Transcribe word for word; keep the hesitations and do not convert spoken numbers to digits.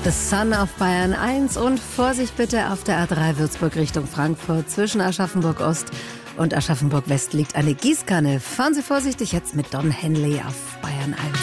The Sun auf Bayern eins und Vorsicht bitte auf der A drei Würzburg Richtung Frankfurt. Zwischen Aschaffenburg Ost und Aschaffenburg West liegt eine Gießkanne. Fahren Sie vorsichtig jetzt mit Don Henley auf Bayern eins.